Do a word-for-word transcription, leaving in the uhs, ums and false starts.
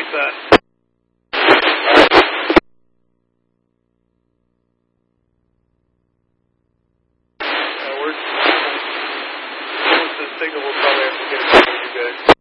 keep that. Uh, we're, once the signal, we'll probably have to get it. Good.